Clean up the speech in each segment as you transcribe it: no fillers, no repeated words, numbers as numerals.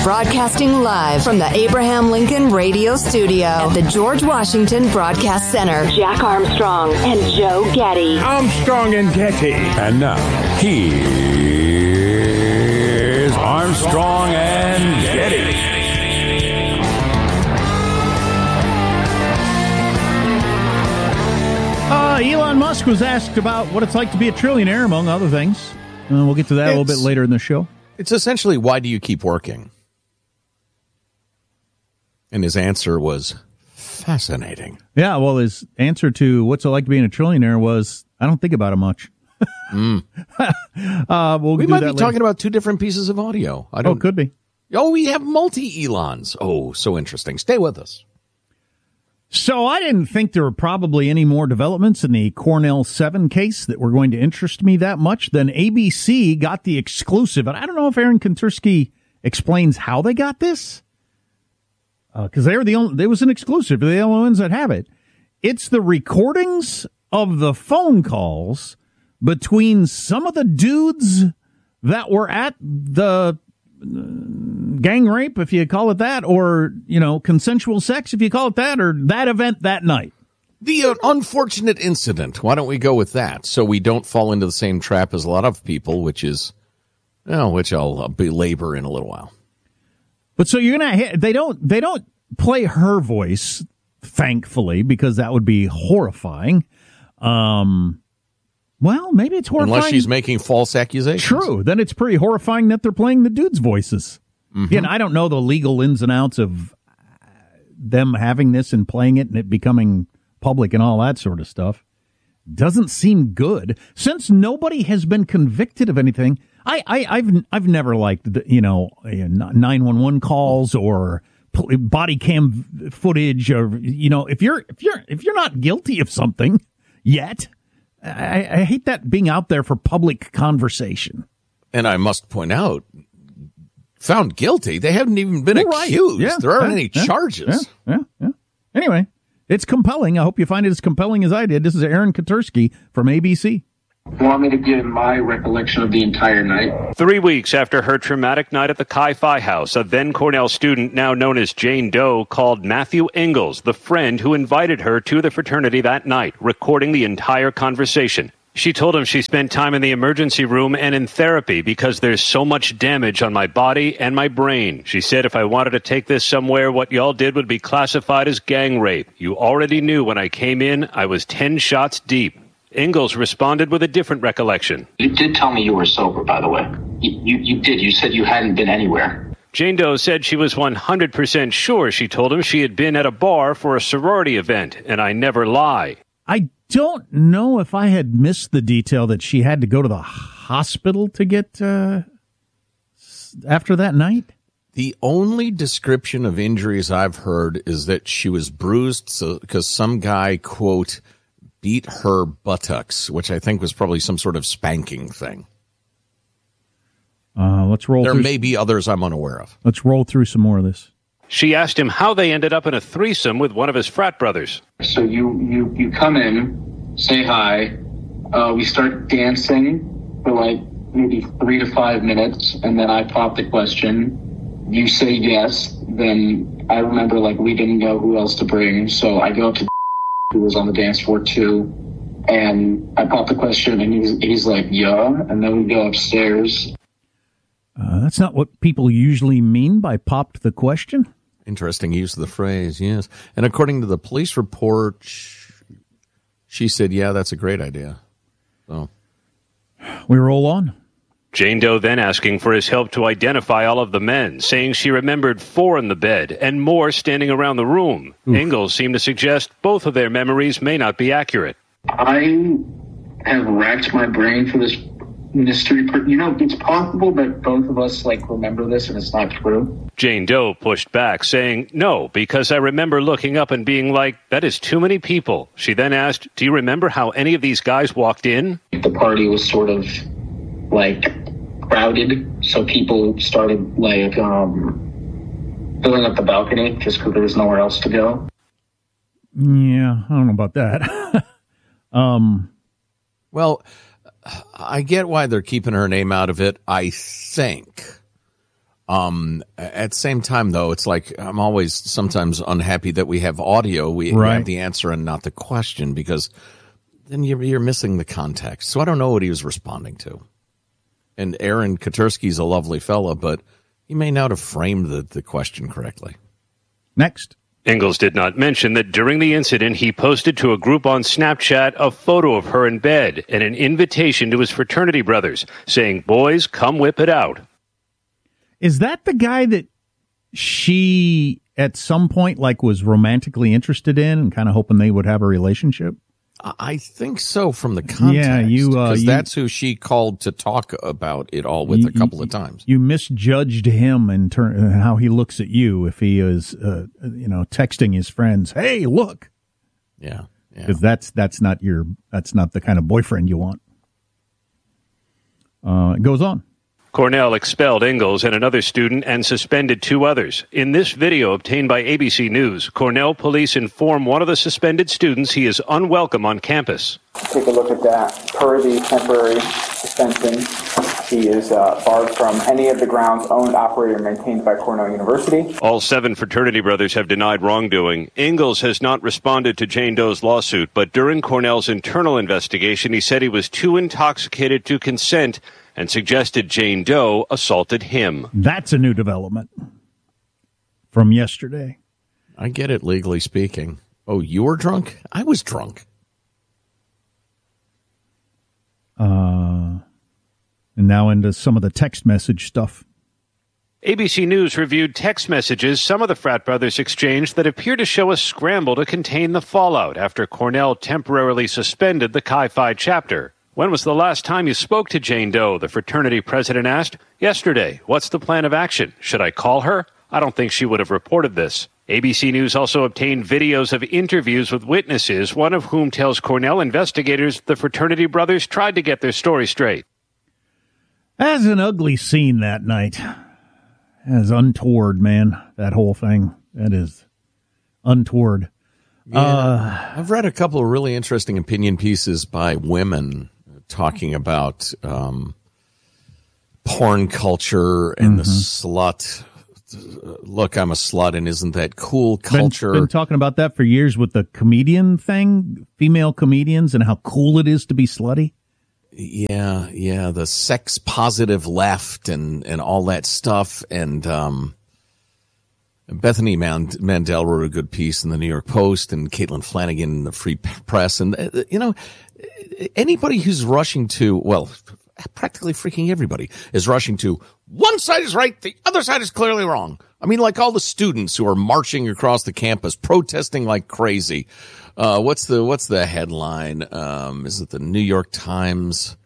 Broadcasting live from the Abraham Lincoln Radio Studio at the George Washington Broadcast Center. Jack Armstrong and Joe Getty. Armstrong and Getty. And now, here's Armstrong and Getty. Elon Musk was asked about what it's like to be a trillionaire, among other things. We'll get to that a little bit later in the show. It's essentially, why do you keep working? And his answer was fascinating. Yeah, well, his answer to what's it like being a trillionaire was, I don't think about it much. We might be talking about two different pieces of audio. Could be. Oh, we have multi-Elons. Oh, so interesting. Stay with us. So I didn't think there were probably any more developments in the Cornell 7 case that were going to interest me that much. Then ABC got the exclusive. And I don't know if Aaron Kontursky explains how they got this. Because they were the only, there was an exclusive. They're the only ones that have it. It's the recordings of the phone calls between some of the dudes that were at the gang rape, if you call it that, or, consensual sex, if you call it that, or that event that night. The unfortunate incident. Why don't we go with that so we don't fall into the same trap as a lot of people, which I'll belabor in a little while. But so you're gonna they don't play her voice, thankfully, because that would be horrifying. Well, maybe it's horrifying. Unless she's making false accusations. True. Then it's pretty horrifying that they're playing the dudes' voices. Mm-hmm. Again, I don't know the legal ins and outs of them having this and playing it and it becoming public and all that sort of stuff. Doesn't seem good. Since nobody has been convicted of anything, I've never liked 911 calls or body cam footage, or if you're not guilty of something yet. I hate that being out there for public conversation. And I must point out, found guilty, they haven't even been accused. Yeah, there aren't any charges. Yeah. Anyway, it's compelling. I hope you find it as compelling as I did. This is Aaron Kontursky from ABC. You want me to give my recollection of the entire night? 3 weeks after her traumatic night at the Chi-Phi house, a then Cornell student, now known as Jane Doe, called Matthew Ingalls, the friend who invited her to the fraternity that night, recording the entire conversation. She told him she spent time in the emergency room and in therapy because there's so much damage on my body and my brain. She said if I wanted to take this somewhere, what y'all did would be classified as gang rape. You already knew when I came in, I was 10 shots deep. Ingalls responded with a different recollection. You did tell me you were sober, by the way. You did. You said you hadn't been anywhere. Jane Doe said she was 100% sure. She told him she had been at a bar for a sorority event, and I never lie. I don't know if I had missed the detail that she had to go to the hospital to get after that night. The only description of injuries I've heard is that she was bruised because some guy, quote, beat her buttocks, which I think was probably some sort of spanking thing. Let's roll. There may be others I'm unaware of. Let's roll through some more of this. She asked him how they ended up in a threesome with one of his frat brothers. So you come in, say hi, we start dancing for like maybe 3 to 5 minutes, and then I pop the question. You say yes, then I remember we didn't know who else to bring, so I go up to who was on the dance floor too, and I pop the question, and he's like, yeah, and then we go upstairs. That's not what people usually mean by popped the question. Interesting use of the phrase, yes. And according to the police report, she said, yeah, that's a great idea. So we roll on. Jane Doe then asking for his help to identify all of the men, saying she remembered 4 in the bed and more standing around the room. Oof. Ingalls seemed to suggest both of their memories may not be accurate. I have racked my brain for this mystery. It's possible that both of us remember this and it's not true. Jane Doe pushed back, saying, no, because I remember looking up and being like, that is too many people. She then asked, do you remember how any of these guys walked in? The party was sort of crowded, so people started filling up the balcony just because there was nowhere else to go. Yeah, I don't know about that. Well, I get why they're keeping her name out of it, I think. At the same time, though, it's like I'm always sometimes unhappy that we have audio. We have the answer and not the question, because then you're missing the context. So I don't know what he was responding to. And Aaron Katursky's a lovely fella, but he may not have framed the question correctly. Next. Ingalls did not mention that during the incident, he posted to a group on Snapchat a photo of her in bed and an invitation to his fraternity brothers, saying, "Boys, come whip it out." Is that the guy that she at some point was romantically interested in and kind of hoping they would have a relationship? I think so, from the context. Yeah, because that's who she called to talk about it all with a couple of times. You misjudged him in how he looks at you if he is, texting his friends, "Hey, look." Yeah, because that's not the kind of boyfriend you want. It goes on. Cornell expelled Ingalls and another student and suspended 2 others. In this video obtained by ABC News, Cornell police inform one of the suspended students he is unwelcome on campus. Take a look at that. Per the temporary suspension, he is barred from any of the grounds owned, operated, or maintained by Cornell University. All 7 fraternity brothers have denied wrongdoing. Ingalls has not responded to Jane Doe's lawsuit, but during Cornell's internal investigation, he said he was too intoxicated to consent and suggested Jane Doe assaulted him. That's a new development from yesterday. I get it, legally speaking. Oh, you were drunk? I was drunk. And now into some of the text message stuff. ABC News reviewed text messages some of the frat brothers exchanged that appear to show a scramble to contain the fallout after Cornell temporarily suspended the Chi Phi chapter. "When was the last time you spoke to Jane Doe?" the fraternity president asked. "Yesterday. What's the plan of action? Should I call her? I don't think she would have reported this." ABC News also obtained videos of interviews with witnesses, one of whom tells Cornell investigators the fraternity brothers tried to get their story straight. As an ugly scene that night. As untoward, man, that whole thing. That is untoward. Yeah, I've read a couple of really interesting opinion pieces by women talking about porn culture and the slut. Look, I'm a slut, and isn't that cool culture? Been talking about that for years with the comedian thing, female comedians, and how cool it is to be slutty. Yeah, the sex positive left and all that stuff. And Bethany Mandel wrote a good piece in the New York Post, and Caitlin Flanagan in the Free Press. And, anybody who's rushing to, well, practically freaking everybody is rushing to, one side is right, the other side is clearly wrong. I mean, like all the students who are marching across the campus, protesting like crazy. What's the headline? Is it the New York Times?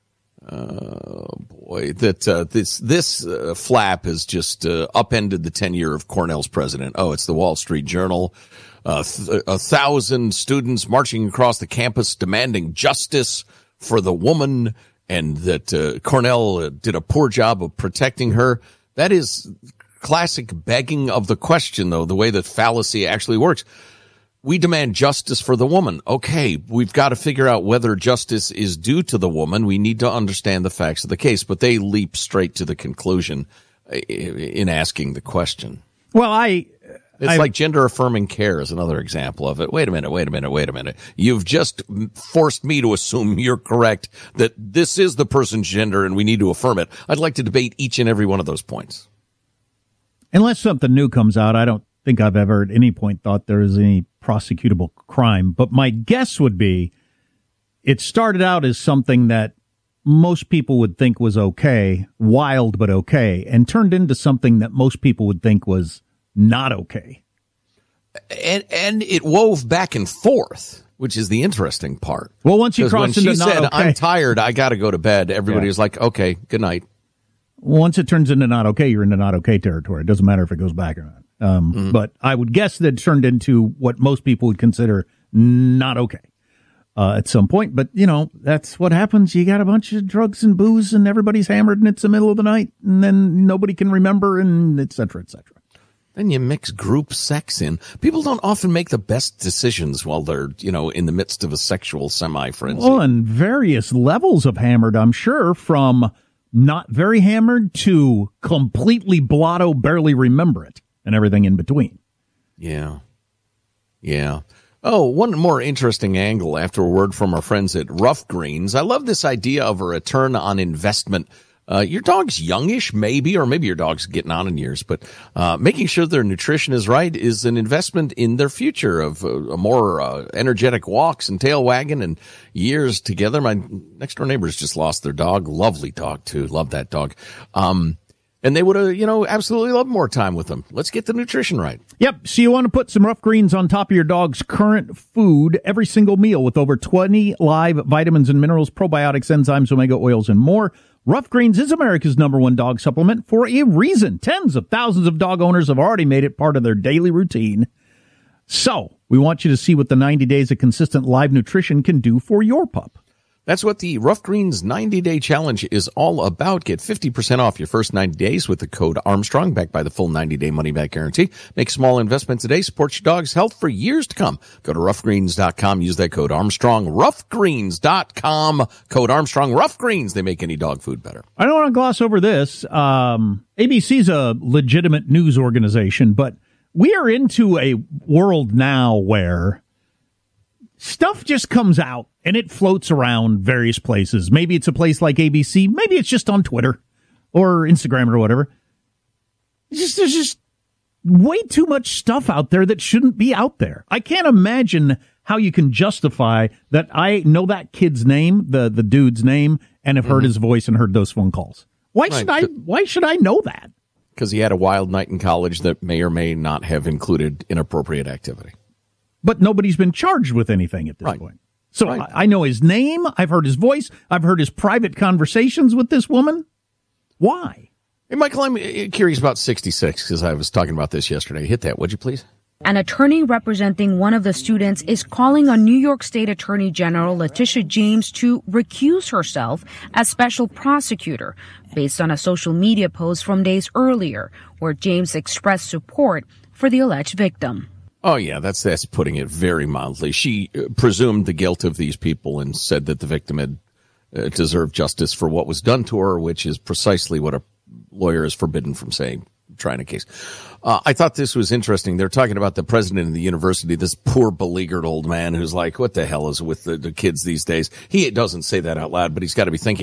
This flap has just upended the tenure of Cornell's president. Oh, it's the Wall Street Journal. 1,000 students marching across the campus demanding justice for the woman, and that Cornell did a poor job of protecting her. That is classic begging of the question, though, the way that fallacy actually works. We demand justice for the woman. Okay, we've got to figure out whether justice is due to the woman. We need to understand the facts of the case, but they leap straight to the conclusion in asking the question. Well, it's like gender affirming care is another example of it. Wait a minute. You've just forced me to assume you're correct, that this is the person's gender and we need to affirm it. I'd like to debate each and every one of those points. Unless something new comes out, I don't think I've ever at any point thought there is any prosecutable crime. But my guess would be it started out as something that most people would think was okay, wild but okay, and turned into something that most people would think was not okay. And it wove back and forth, which is the interesting part. Well, once you cross into not okay. When she said, "I'm tired, I got to go to bed," everybody was like, "Okay, good night." Once it turns into not okay, you're into not okay territory. It doesn't matter if it goes back or not. But I would guess that it turned into what most people would consider not okay at some point. But, that's what happens. You got a bunch of drugs and booze and everybody's hammered and it's the middle of the night and then nobody can remember and et cetera, et cetera. Then you mix group sex in. People don't often make the best decisions while they're, in the midst of a sexual semi-frenzy. Well, and various levels of hammered, I'm sure, from not very hammered to completely blotto, barely remember it, and everything in between. Yeah. Oh, one more interesting angle after a word from our friends at Rough Greens. I love this idea of a return on investment. Your dog's youngish, maybe, or maybe your dog's getting on in years, but making sure their nutrition is right is an investment in their future of more energetic walks and tail wagging and years together. My next door neighbors just lost their dog. Lovely dog, too. Love that dog. And they would have, absolutely loved more time with them. Let's get the nutrition right. Yep. So you want to put some Rough Greens on top of your dog's current food every single meal with over 20 live vitamins and minerals, probiotics, enzymes, omega oils, and more. Rough Greens is America's #1 dog supplement for a reason. Tens of thousands of dog owners have already made it part of their daily routine. So we want you to see what the 90 days of consistent live nutrition can do for your pup. That's what the Rough Greens 90-Day Challenge is all about. Get 50% off your first 90 days with the code Armstrong, backed by the full 90-day money-back guarantee. Make small investments today. Support your dog's health for years to come. Go to roughgreens.com. Use that code Armstrong. Roughgreens.com. Code Armstrong. Rough Greens. They make any dog food better. I don't want to gloss over this. ABC's a legitimate news organization, but we are into a world now where stuff just comes out and it floats around various places. Maybe it's a place like ABC. Maybe it's just on Twitter or Instagram or whatever. There's just way too much stuff out there that shouldn't be out there. I can't imagine how you can justify that I know that kid's name, the dude's name, and have heard his voice and heard those phone calls. Why should I know that? Because he had a wild night in college that may or may not have included inappropriate activity. But nobody's been charged with anything at this point. So I know his name. I've heard his voice. I've heard his private conversations with this woman. Why? Hey, Michael, I'm curious about 66 because I was talking about this yesterday. Hit that, would you please? An attorney representing one of the students is calling on New York State Attorney General Letitia James to recuse herself as special prosecutor based on a social media post from days earlier where James expressed support for the alleged victim. Oh, yeah, that's putting it very mildly. She presumed the guilt of these people and said that the victim had deserved justice for what was done to her, which is precisely what a lawyer is forbidden from saying, trying a case. I thought this was interesting. They're talking about the president of the university, this poor beleaguered old man who's like, what the hell is with the kids these days? He doesn't say that out loud, but he's got to be thinking